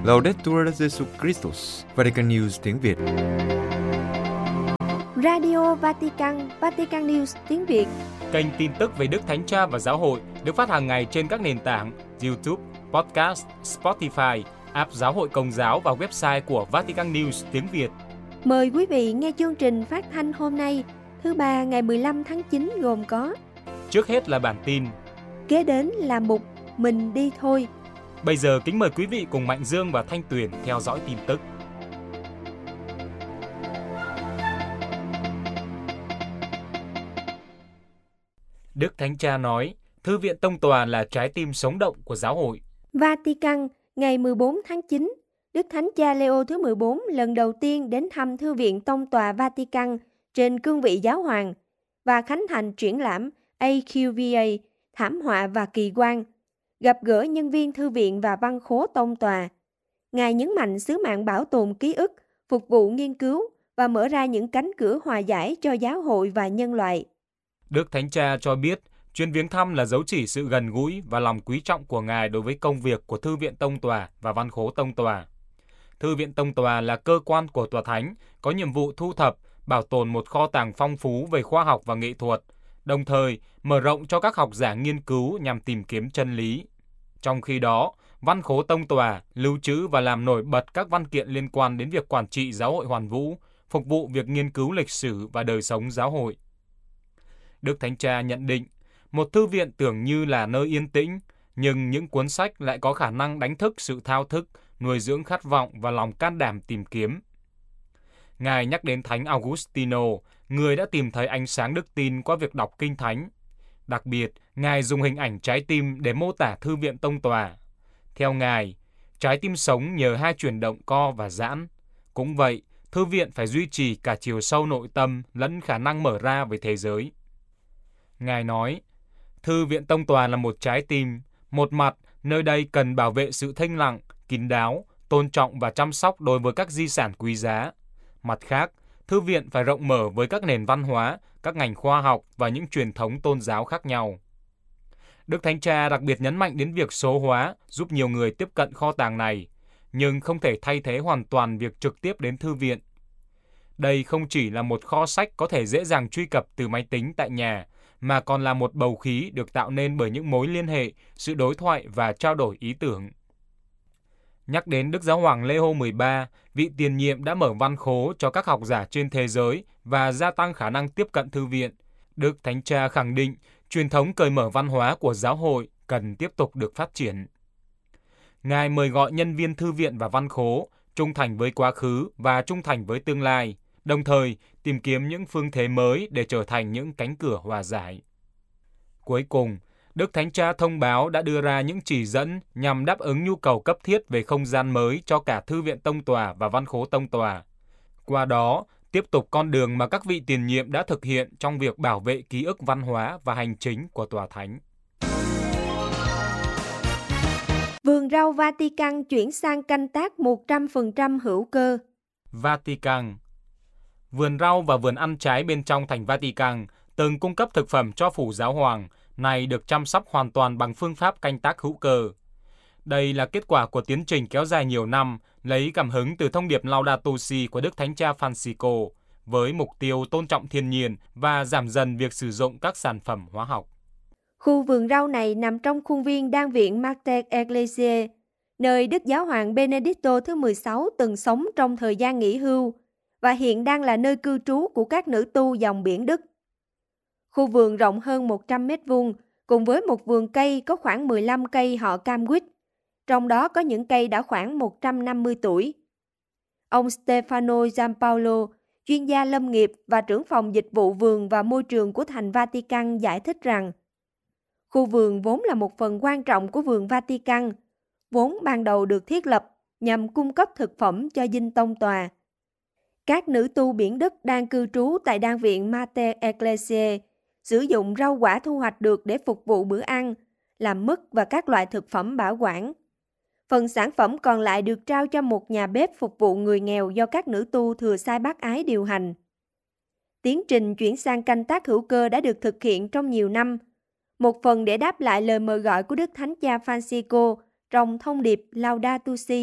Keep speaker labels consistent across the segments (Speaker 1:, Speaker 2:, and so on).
Speaker 1: Laudetur Jesus Christus, Vatican News tiếng Việt.
Speaker 2: Radio Vatican, Vatican News tiếng Việt.
Speaker 3: Kênh tin tức về Đức Thánh Cha và Giáo hội được phát hàng ngày trên các nền tảng YouTube, Podcast, Spotify, app Giáo hội Công giáo và website của Vatican News tiếng Việt.
Speaker 2: Mời quý vị nghe chương trình phát thanh hôm nay, thứ Ba ngày 15 tháng 9 gồm có:
Speaker 3: Trước hết là bản tin.
Speaker 2: Kế đến là mục Mình đi thôi.
Speaker 3: Bây giờ kính mời quý vị cùng Mạnh Dương và Thanh Tuyền theo dõi tin tức. Đức Thánh Cha nói, Thư viện Tông Tòa là trái tim sống động của giáo hội.
Speaker 2: Vatican, ngày 14 tháng 9, Đức Thánh Cha Leo thứ 14 lần đầu tiên đến thăm Thư viện Tông Tòa Vatican trên cương vị giáo hoàng và khánh thành triển lãm AQVA, thảm họa và kỳ quan, gặp gỡ nhân viên thư viện và văn khố Tông Tòa. Ngài nhấn mạnh sứ mạng bảo tồn ký ức, phục vụ nghiên cứu và mở ra những cánh cửa hòa giải cho giáo hội và nhân loại.
Speaker 3: Đức Thánh Cha cho biết, chuyến viếng thăm là dấu chỉ sự gần gũi và lòng quý trọng của Ngài đối với công việc của Thư viện Tông Tòa và văn khố Tông Tòa. Thư viện Tông Tòa là cơ quan của Tòa Thánh, có nhiệm vụ thu thập, bảo tồn một kho tàng phong phú về khoa học và nghệ thuật, đồng thời mở rộng cho các học giả nghiên cứu nhằm tìm kiếm chân lý. Trong khi đó, văn khố Tông Tòa lưu trữ và làm nổi bật các văn kiện liên quan đến việc quản trị giáo hội hoàn vũ, phục vụ việc nghiên cứu lịch sử và đời sống giáo hội. Đức Thánh Cha nhận định, một thư viện tưởng như là nơi yên tĩnh, nhưng những cuốn sách lại có khả năng đánh thức sự thao thức, nuôi dưỡng khát vọng và lòng can đảm tìm kiếm. Ngài nhắc đến Thánh Augustino, người đã tìm thấy ánh sáng đức tin qua việc đọc Kinh Thánh. Đặc biệt, Ngài dùng hình ảnh trái tim để mô tả Thư viện Tông Tòa. Theo Ngài, trái tim sống nhờ hai chuyển động co và giãn. Cũng vậy, thư viện phải duy trì cả chiều sâu nội tâm lẫn khả năng mở ra với thế giới. Ngài nói, Thư viện Tông Tòa là một trái tim, một mặt nơi đây cần bảo vệ sự thinh lặng, kín đáo, tôn trọng và chăm sóc đối với các di sản quý giá. Mặt khác, thư viện phải rộng mở với các nền văn hóa, các ngành khoa học và những truyền thống tôn giáo khác nhau. Đức Thánh Cha đặc biệt nhấn mạnh đến việc số hóa giúp nhiều người tiếp cận kho tàng này, nhưng không thể thay thế hoàn toàn việc trực tiếp đến thư viện. Đây không chỉ là một kho sách có thể dễ dàng truy cập từ máy tính tại nhà, mà còn là một bầu khí được tạo nên bởi những mối liên hệ, sự đối thoại và trao đổi ý tưởng. Nhắc đến Đức Giáo hoàng Leo 13, vị tiền nhiệm đã mở văn khố cho các học giả trên thế giới và gia tăng khả năng tiếp cận thư viện. Đức Thánh Cha khẳng định truyền thống cởi mở văn hóa của giáo hội cần tiếp tục được phát triển. Ngài mời gọi nhân viên thư viện và văn khố trung thành với quá khứ và trung thành với tương lai, đồng thời tìm kiếm những phương thế mới để trở thành những cánh cửa hòa giải. Cuối cùng, Đức Thánh Cha thông báo đã đưa ra những chỉ dẫn nhằm đáp ứng nhu cầu cấp thiết về không gian mới cho cả Thư viện Tông Tòa và văn khố Tông Tòa. Qua đó, tiếp tục con đường mà các vị tiền nhiệm đã thực hiện trong việc bảo vệ ký ức văn hóa và hành chính của Tòa Thánh.
Speaker 2: Vườn rau Vatican chuyển sang canh tác 100% hữu cơ.
Speaker 3: Vatican. Vườn rau và vườn ăn trái bên trong thành Vatican từng cung cấp thực phẩm cho phủ giáo hoàng, này được chăm sóc hoàn toàn bằng phương pháp canh tác hữu cơ. Đây là kết quả của tiến trình kéo dài nhiều năm, lấy cảm hứng từ thông điệp Laudato Si của Đức Thánh Cha Francisco, với mục tiêu tôn trọng thiên nhiên và giảm dần việc sử dụng các sản phẩm hóa học.
Speaker 2: Khu vườn rau này nằm trong khuôn viên Đan viện Mater Ecclesiae, nơi Đức Giáo hoàng Benedicto thứ 16 từng sống trong thời gian nghỉ hưu và hiện đang là nơi cư trú của các nữ tu dòng biển Đức. Khu vườn rộng hơn 100 m2, cùng với một vườn cây có khoảng 15 cây họ cam quýt, trong đó có những cây đã khoảng 150 tuổi. Ông Stefano Giampaolo, chuyên gia lâm nghiệp và trưởng phòng dịch vụ vườn và môi trường của thành Vatican giải thích rằng, khu vườn vốn là một phần quan trọng của vườn Vatican, vốn ban đầu được thiết lập nhằm cung cấp thực phẩm cho dinh tông tòa. Các nữ tu biển Đức đang cư trú tại Đan viện Mater Ecclesiae sử dụng rau quả thu hoạch được để phục vụ bữa ăn, làm mứt và các loại thực phẩm bảo quản. Phần sản phẩm còn lại được trao cho một nhà bếp phục vụ người nghèo do các nữ tu thừa sai bác ái điều hành. Tiến trình chuyển sang canh tác hữu cơ đã được thực hiện trong nhiều năm, một phần để đáp lại lời mời gọi của Đức Thánh Cha Francisco trong thông điệp Laudato Si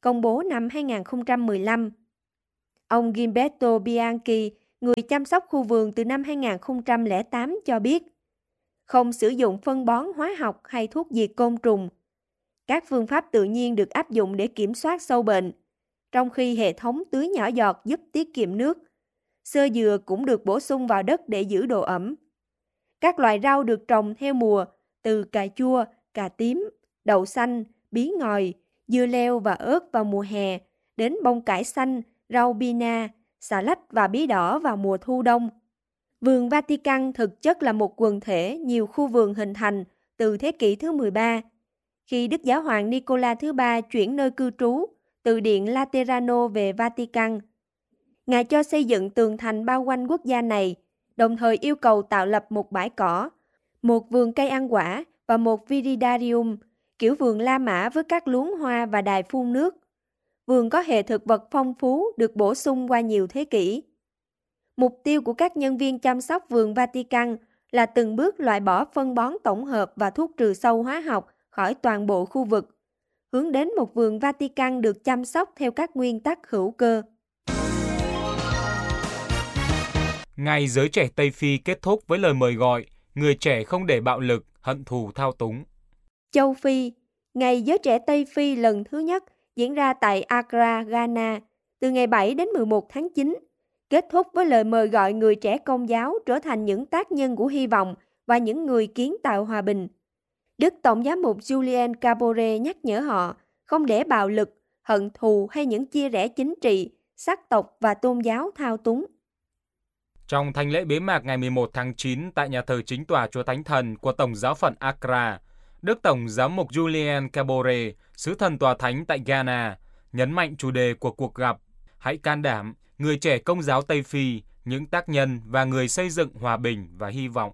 Speaker 2: công bố năm 2015. Ông Gilberto Bianchi, người chăm sóc khu vườn từ năm 2008 cho biết, không sử dụng phân bón hóa học hay thuốc diệt côn trùng. Các phương pháp tự nhiên được áp dụng để kiểm soát sâu bệnh, trong khi hệ thống tưới nhỏ giọt giúp tiết kiệm nước. Xơ dừa cũng được bổ sung vào đất để giữ độ ẩm. Các loại rau được trồng theo mùa, từ cà chua, cà tím, đậu xanh, bí ngòi, dưa leo và ớt vào mùa hè, đến bông cải xanh, rau bina, xà lách và bí đỏ vào mùa thu đông. Vườn Vatican thực chất là một quần thể nhiều khu vườn hình thành từ thế kỷ thứ 13, khi Đức Giáo hoàng Nicola thứ ba chuyển nơi cư trú từ Điện Laterano về Vatican. Ngài cho xây dựng tường thành bao quanh quốc gia này, đồng thời yêu cầu tạo lập một bãi cỏ, một vườn cây ăn quả và một viridarium, kiểu vườn La Mã với các luống hoa và đài phun nước. Vườn có hệ thực vật phong phú được bổ sung qua nhiều thế kỷ. Mục tiêu của các nhân viên chăm sóc vườn Vatican là từng bước loại bỏ phân bón tổng hợp và thuốc trừ sâu hóa học khỏi toàn bộ khu vực, hướng đến một vườn Vatican được chăm sóc theo các nguyên tắc hữu cơ.
Speaker 3: Ngày giới trẻ Tây Phi kết thúc với lời mời gọi, người trẻ không để bạo lực, hận thù thao túng.
Speaker 2: Châu Phi, Ngày giới trẻ Tây Phi lần thứ nhất diễn ra tại Accra, Ghana, từ ngày 7 đến 11 tháng 9, kết thúc với lời mời gọi người trẻ Công giáo trở thành những tác nhân của hy vọng và những người kiến tạo hòa bình. Đức Tổng giám mục Julien Cabore nhắc nhở họ không để bạo lực, hận thù hay những chia rẽ chính trị, sắc tộc và tôn giáo thao túng.
Speaker 3: Trong thánh lễ bế mạc ngày 11 tháng 9 tại nhà thờ chính tòa Chúa Thánh Thần của Tổng giáo phận Accra, Đức Tổng giám mục Julien Cabore, sứ thần tòa thánh tại Ghana, nhấn mạnh chủ đề của cuộc gặp: hãy can đảm, người trẻ Công giáo Tây Phi, những tác nhân và người xây dựng hòa bình và hy vọng.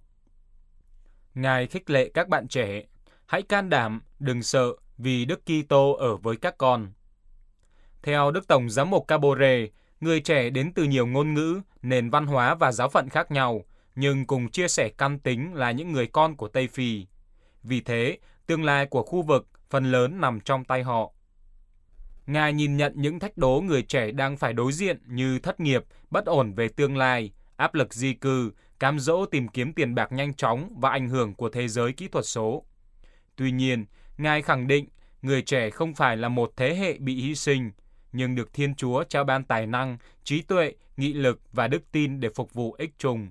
Speaker 3: Ngài khích lệ các bạn trẻ: hãy can đảm, đừng sợ, vì Đức Kitô ở với các con. Theo Đức Tổng giám mục Cabore, người trẻ đến từ nhiều ngôn ngữ, nền văn hóa và giáo phận khác nhau, nhưng cùng chia sẻ căn tính là những người con của Tây Phi. Vì thế, tương lai của khu vực phần lớn nằm trong tay họ. Ngài nhìn nhận những thách đố người trẻ đang phải đối diện như thất nghiệp, bất ổn về tương lai, áp lực di cư, cám dỗ tìm kiếm tiền bạc nhanh chóng và ảnh hưởng của thế giới kỹ thuật số. Tuy nhiên, Ngài khẳng định người trẻ không phải là một thế hệ bị hy sinh, nhưng được Thiên Chúa trao ban tài năng, trí tuệ, nghị lực và đức tin để phục vụ ích chung.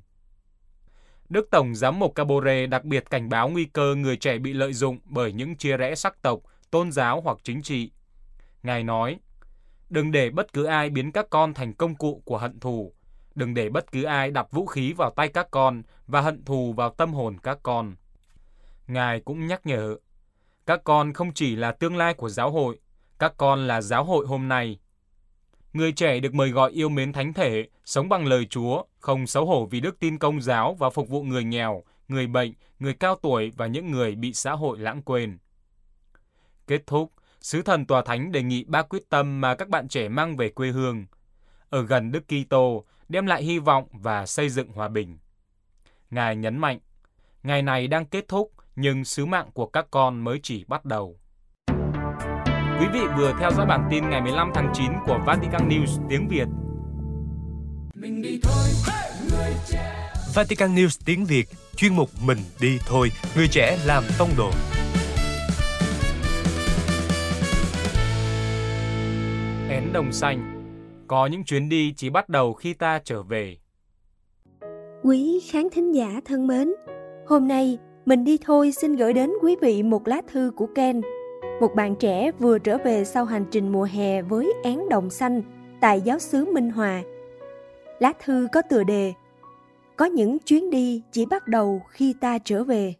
Speaker 3: Đức Tổng giám mục Cabore đặc biệt cảnh báo nguy cơ người trẻ bị lợi dụng bởi những chia rẽ sắc tộc, tôn giáo hoặc chính trị. Ngài nói: đừng để bất cứ ai biến các con thành công cụ của hận thù. Đừng để bất cứ ai đặt vũ khí vào tay các con và hận thù vào tâm hồn các con. Ngài cũng nhắc nhở: các con không chỉ là tương lai của giáo hội, các con là giáo hội hôm nay. Người trẻ được mời gọi yêu mến thánh thể, sống bằng lời Chúa, không xấu hổ vì đức tin Công giáo và phục vụ người nghèo, người bệnh, người cao tuổi và những người bị xã hội lãng quên. Kết thúc, sứ thần tòa thánh đề nghị 3 quyết tâm mà các bạn trẻ mang về quê hương: ở gần Đức Kitô, đem lại hy vọng và xây dựng hòa bình. Ngài nhấn mạnh, ngày này đang kết thúc, nhưng sứ mạng của các con mới chỉ bắt đầu. Quý vị vừa theo dõi bản tin ngày 15 tháng 9 của Vatican News tiếng Việt.
Speaker 4: Vatican News tiếng Việt, chuyên mục Mình đi thôi, người trẻ làm tông đồ.
Speaker 3: Én đồng xanh, có những chuyến đi chỉ bắt đầu khi ta trở về.
Speaker 2: Quý khán thính giả thân mến, hôm nay Mình đi thôi xin gửi đến quý vị một lá thư của Ken, một bạn trẻ vừa trở về sau hành trình mùa hè với én đồng xanh tại giáo xứ Minh Hòa. Lá thư có tựa đề: có những chuyến đi chỉ bắt đầu khi ta trở về.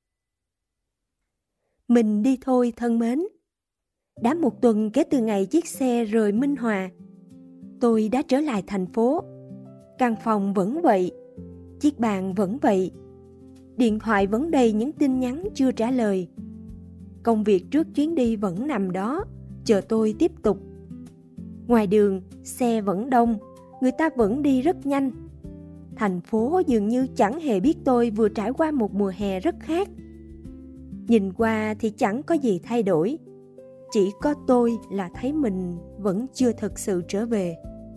Speaker 2: Mình đi thôi thân mến. Đã một tuần kể từ ngày chiếc xe rời Minh Hòa, tôi đã trở lại thành phố. Căn phòng vẫn vậy, chiếc bàn vẫn vậy, điện thoại vẫn đầy những tin nhắn chưa trả lời. Công việc trước chuyến đi vẫn nằm đó, chờ tôi tiếp tục. Ngoài đường, xe vẫn đông, người ta vẫn đi rất nhanh. Thành phố dường như chẳng hề biết tôi vừa trải qua một mùa hè rất khác. Nhìn qua thì chẳng có gì thay đổi. chỉ có tôi là thấy mình vẫn chưa thực sự trở về.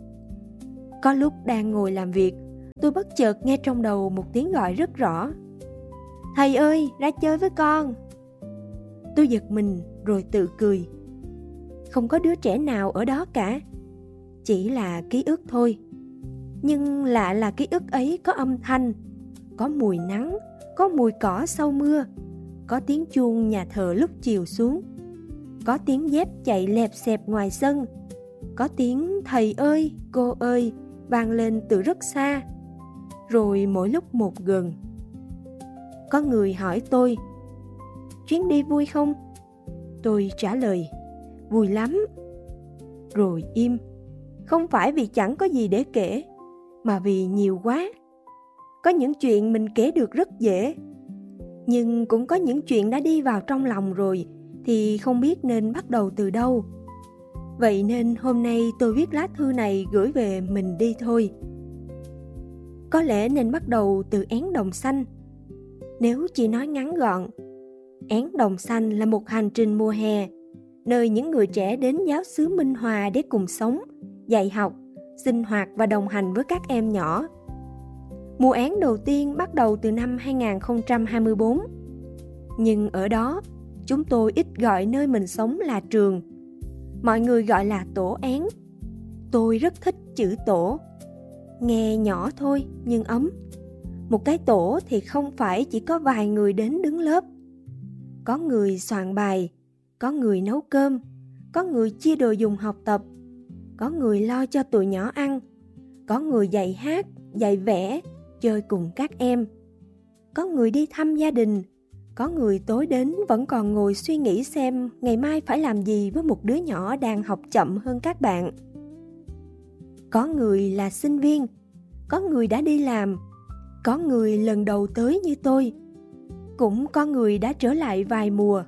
Speaker 2: Có lúc đang ngồi làm việc, tôi bất chợt nghe trong đầu một tiếng gọi rất rõ: "Thầy ơi, ra chơi với con." Tôi giật mình rồi tự cười. Không có đứa trẻ nào ở đó cả, chỉ là ký ức thôi. Nhưng lạ là ký ức ấy có âm thanh, có mùi nắng, có mùi cỏ sau mưa, có tiếng chuông nhà thờ lúc chiều xuống, có tiếng dép chạy lẹp xẹp ngoài sân, có tiếng thầy ơi, cô ơi vang lên từ rất xa, rồi mỗi lúc một gần. Có người hỏi tôi: "Chuyến đi vui không?" Tôi trả lời: "Vui lắm." Rồi im, không phải vì chẳng có gì để kể, mà vì nhiều quá. Có những chuyện mình kể được rất dễ, nhưng cũng có những chuyện đã đi vào trong lòng rồi thì không biết nên bắt đầu từ đâu. Vậy nên hôm nay tôi viết lá thư này gửi về Mình Đi Thôi. Có lẽ nên bắt đầu từ Én Đồng Xanh. Nếu chỉ nói ngắn gọn, Én Đồng Xanh là một hành trình mùa hè, nơi những người trẻ đến giáo xứ Minh Hòa để cùng sống, dạy học, sinh hoạt và đồng hành với các em nhỏ. Mùa én đầu tiên bắt đầu từ năm 2024. Nhưng ở đó, chúng tôi ít gọi nơi mình sống là trường. Mọi người gọi là tổ én. Tôi rất thích chữ tổ. Nghe nhỏ thôi nhưng ấm. Một cái tổ thì không phải chỉ có vài người đến đứng lớp. Có người soạn bài, có người nấu cơm, có người chia đồ dùng học tập, có người lo cho tụi nhỏ ăn, có người dạy hát, dạy vẽ, chơi cùng các em. Có người đi thăm gia đình, có người tối đến vẫn còn ngồi suy nghĩ xem ngày mai phải làm gì với một đứa nhỏ đang học chậm hơn các bạn. Có người là sinh viên, có người đã đi làm, có người lần đầu tới như tôi, cũng có người đã trở lại vài mùa.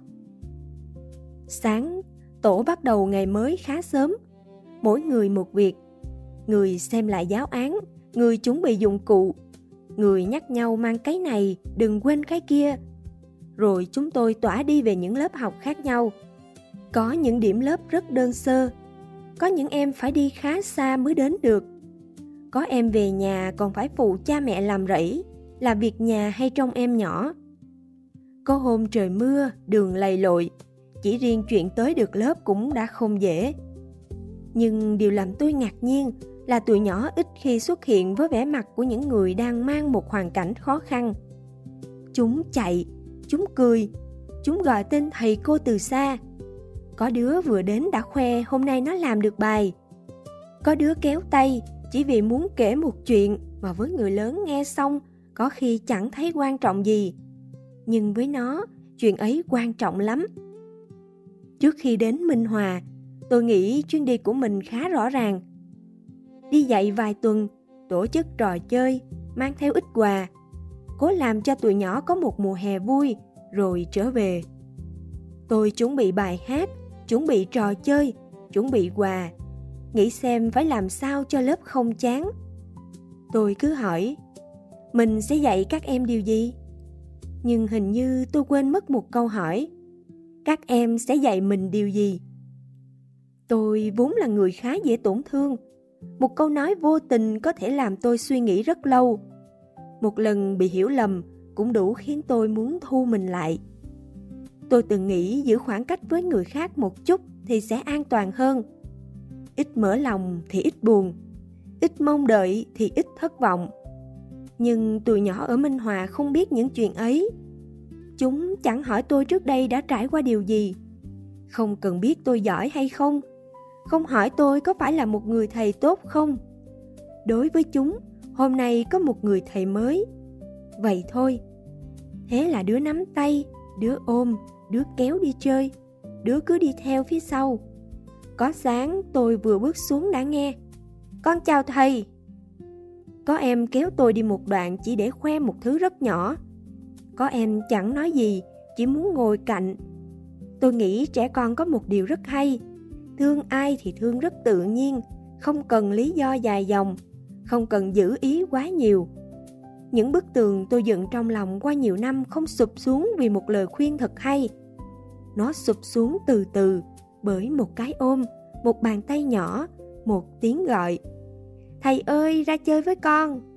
Speaker 2: Sáng, tổ bắt đầu ngày mới khá sớm, mỗi người một việc. Người xem lại giáo án, người chuẩn bị dụng cụ, người nhắc nhau mang cái này, đừng quên cái kia. Rồi chúng tôi tỏa đi về những lớp học khác nhau. Có những điểm lớp rất đơn sơ, có những em phải đi khá xa mới đến được. Có em về nhà còn phải phụ cha mẹ làm rẫy, làm việc nhà hay trông em nhỏ. Có hôm trời mưa, đường lầy lội, chỉ riêng chuyện tới được lớp cũng đã không dễ. Nhưng điều làm tôi ngạc nhiên là tụi nhỏ ít khi xuất hiện với vẻ mặt của những người đang mang một hoàn cảnh khó khăn. Chúng chạy, chúng cười, chúng gọi tên thầy cô từ xa. Có đứa vừa đến đã khoe hôm nay nó làm được bài. Có đứa kéo tay chỉ vì muốn kể một chuyện mà với người lớn nghe xong có khi chẳng thấy quan trọng gì. Nhưng với nó, chuyện ấy quan trọng lắm. Trước khi đến Minh Hòa, tôi nghĩ chuyến đi của mình khá rõ ràng. Đi dạy vài tuần, tổ chức trò chơi, mang theo ít quà, cố làm cho tụi nhỏ có một mùa hè vui, rồi trở về. Tôi chuẩn bị bài hát, chuẩn bị trò chơi, chuẩn bị quà, nghĩ xem phải làm sao cho lớp không chán. Tôi cứ hỏi, mình sẽ dạy các em điều gì? Nhưng hình như tôi quên mất một câu hỏi, các em sẽ dạy mình điều gì? Tôi vốn là người khá dễ tổn thương. Một câu nói vô tình có thể làm tôi suy nghĩ rất lâu. Một lần bị hiểu lầm cũng đủ khiến tôi muốn thu mình lại. Tôi từng nghĩ giữ khoảng cách với người khác một chút thì sẽ an toàn hơn. Ít mở lòng thì ít buồn, ít mong đợi thì ít thất vọng. Nhưng tụi nhỏ ở Minh Hòa không biết những chuyện ấy. Chúng chẳng hỏi tôi trước đây đã trải qua điều gì, không cần biết tôi giỏi hay không, không hỏi tôi có phải là một người thầy tốt không. Đối với chúng, hôm nay có một người thầy mới. Vậy thôi. Thế là đứa nắm tay, đứa ôm, đứa kéo đi chơi, đứa cứ đi theo phía sau. Có sáng tôi vừa bước xuống đã nghe, con chào thầy. Có em kéo tôi đi một đoạn chỉ để khoe một thứ rất nhỏ. Có em chẳng nói gì, chỉ muốn ngồi cạnh. Tôi nghĩ trẻ con có một điều rất hay, thương ai thì thương rất tự nhiên, không cần lý do dài dòng, không cần giữ ý quá nhiều. Những bức tường tôi dựng trong lòng qua nhiều năm không sụp xuống vì một lời khuyên thật hay. Nó sụp xuống từ từ, bởi một cái ôm, một bàn tay nhỏ, một tiếng gọi. Thầy ơi, ra chơi với con!